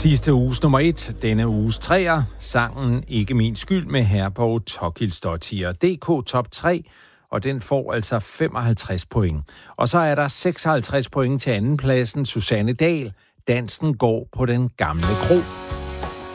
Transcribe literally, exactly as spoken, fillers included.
Sidste uges nummer et, denne uges treer, sangen Ikke min skyld med Herborg Tokilsdottir. D K top tre, og den får altså femoghalvtreds point. Og så er der seksoghalvtreds point til andenpladsen, Susanne Dahl. Dansen går på den gamle kro.